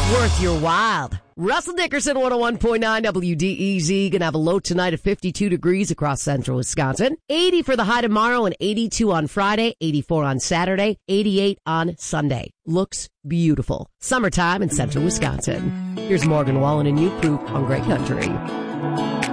Worth your while. Russell Dickerson, 101.9 WDEZ. Gonna have a low tonight of 52 degrees across central Wisconsin. 80 for the high tomorrow and 82 on Friday, 84 on Saturday, 88 on Sunday. Looks beautiful. Summertime in central Wisconsin. Here's Morgan Wallen and You Proof on Great Country.